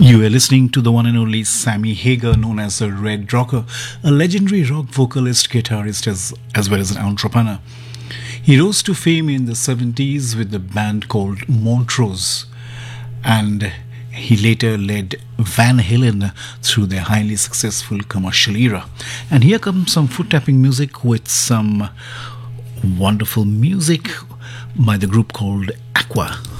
You are listening to the one and only Sammy Hagar, known as the Red Rocker, a legendary rock vocalist, guitarist, as well as an entrepreneur. He rose to fame in the 70s with the band called Montrose, and he later led Van Halen through their highly successful commercial era. And here comes some foot tapping music with some wonderful music by the group called Aqua.